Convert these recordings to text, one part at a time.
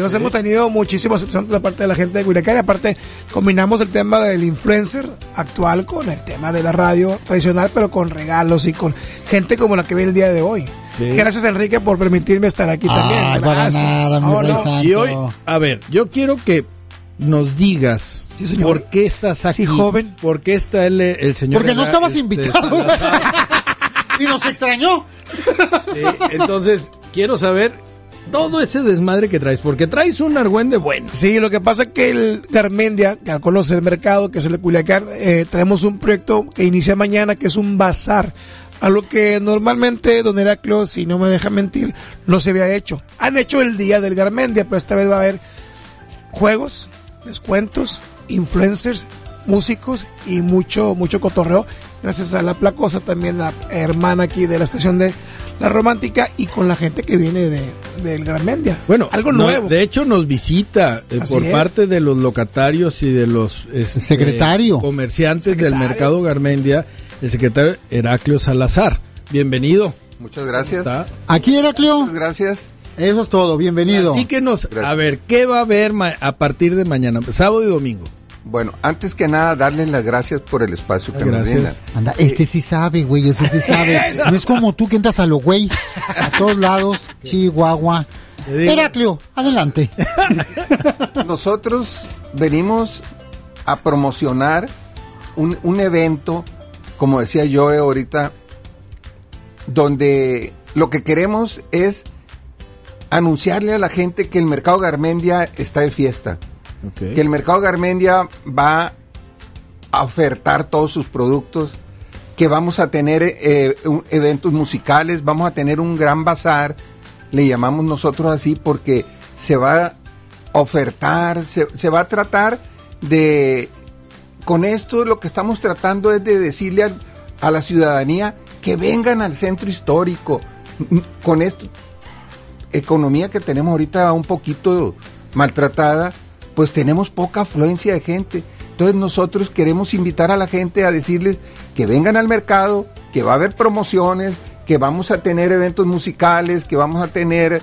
Entonces hemos tenido muchísima aceptación de la parte de la gente de Culiacán. Y aparte, combinamos el tema del influencer actual con el tema de la radio tradicional, pero con regalos y con gente como la que viene el día de hoy. Sí. Gracias, Enrique, por permitirme estar aquí también. Gracias. Nada, no. Y hoy, a ver, yo quiero que nos digas por qué estás aquí. Sí, joven. ¿Por qué está el señor? Porque no estabas invitado. Y nos extrañó. Sí, entonces, quiero saber todo ese desmadre que traes, porque traes un argüende bueno. Sí, lo que pasa es que el Garmendia, que conoce el mercado, que es el de Culiacán, traemos un proyecto que inicia mañana, que es un bazar. A lo que normalmente Don Heraclio, si no me deja mentir, no se había hecho. Han hecho el día del Garmendia, pero esta vez va a haber juegos, descuentos, influencers, músicos y mucho cotorreo. Gracias a La Placosa, también la hermana aquí de la estación de La Romántica, y con la gente que viene del Garmendia. Bueno, algo nuevo. De hecho nos visita por parte de los locatarios y de los comerciantes del mercado Garmendia, el secretario Heraclio Salazar. Bienvenido. Muchas gracias. Aquí, Heraclio. Muchas gracias. Eso es todo, bienvenido. Y que a ver, ¿qué va a haber a partir de mañana, sábado y domingo? Bueno, antes que nada, darles las gracias por el espacio que nos brindan. Anda, sí sabe, güey, sí sabe. No es como tú que entras a lo güey, a todos lados, Chihuahua. Heraclio, adelante. Nosotros venimos a promocionar un evento, como decía yo ahorita, donde lo que queremos es anunciarle a la gente que el mercado Garmendia está de fiesta. Okay. Que el mercado Garmendia va a ofertar todos sus productos, que vamos a tener eventos musicales, vamos a tener un gran bazar, le llamamos nosotros así porque se va a ofertar, se va a tratar de, con esto lo que estamos tratando es de decirle a la ciudadanía que vengan al centro histórico. Con esto, economía que tenemos ahorita un poquito maltratada, pues tenemos poca afluencia de gente. Entonces nosotros queremos invitar a la gente a decirles que vengan al mercado, que va a haber promociones, que vamos a tener eventos musicales, que vamos a tener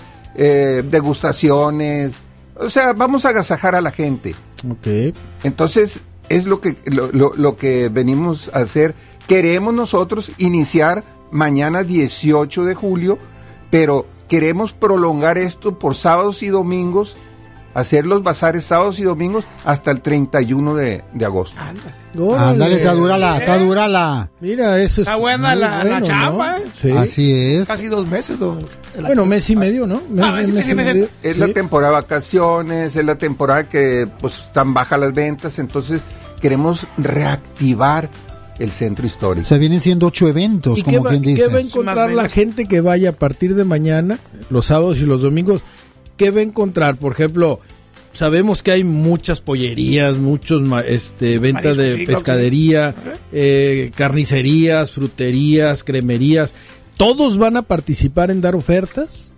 degustaciones, o sea, vamos a agasajar a la gente. Okay. Entonces es lo que venimos a hacer. Queremos nosotros iniciar mañana 18 de julio, pero queremos prolongar esto por sábados y domingos, hacer los bazares sábados y domingos hasta el 31 de agosto. Ándale, está dura la. Mira, eso está buena la chapa, ¿no? Sí. Así es. Casi 2 meses, Bueno, mes y medio, ¿no? Mes y medio. Es la temporada de vacaciones, es la temporada que pues están bajas las ventas, entonces queremos reactivar el centro histórico. O sea, vienen siendo 8 eventos, ¿y como quien dice? ¿Qué va a encontrar la gente que vaya a partir de mañana, los sábados y los domingos? ¿Qué va a encontrar? Por ejemplo, sabemos que hay muchas pollerías, muchos ventas de pescadería, carnicerías, fruterías, cremerías. ¿Todos van a participar en dar ofertas?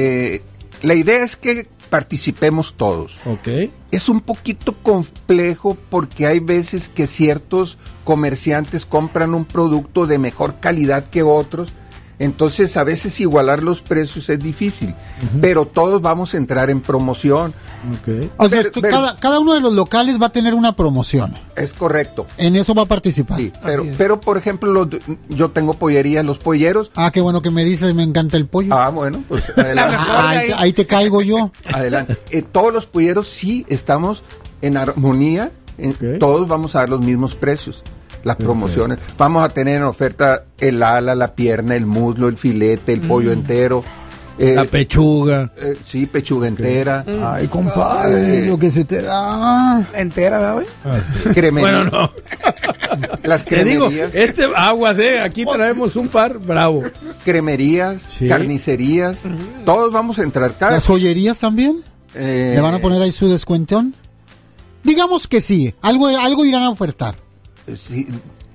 La idea es que participemos todos. Okay. Es un poquito complejo porque hay veces que ciertos comerciantes compran un producto de mejor calidad que otros. Entonces a veces igualar los precios es difícil, pero todos vamos a entrar en promoción. Okay. O sea, cada uno de los locales va a tener una promoción. Es correcto. En eso va a participar. Sí, pero por ejemplo, yo tengo pollerías, los polleros. Ah, qué bueno que me dices, me encanta el pollo. Ah, bueno, pues adelante. Ahí te caigo yo. Adelante. Todos los polleros sí estamos en armonía, todos vamos a dar los mismos precios. Las promociones. Vamos a tener en oferta el ala, la pierna, el muslo, el filete, el pollo entero. La pechuga. Sí, pechuga entera. Ay, compadre, lo que se te da. Entera, ¿verdad, güey? Sí. Cremerías. Bueno, no. Las cremerías. Te digo, aguas, aquí traemos un par bravo. Cremerías, carnicerías, todos vamos a entrar. ¿Las joyerías también? ¿Le van a poner ahí su descuentón? Digamos que sí, algo irán a ofertar. Sí,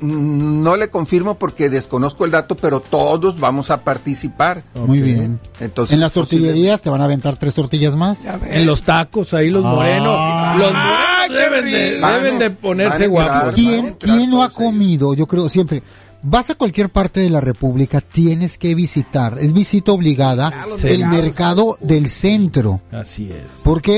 no le confirmo porque desconozco el dato, pero todos vamos a participar. Muy bien. Entonces, en las tortillerías te van a aventar 3 tortillas más. En los tacos, ahí los morenos. Los morenos deben de ponerse guapos. ¿Quién no ha comido? Yo creo siempre. Vas a cualquier parte de la República, tienes que visitar, es visita obligada, el mercado del centro. Así es. ¿Por qué?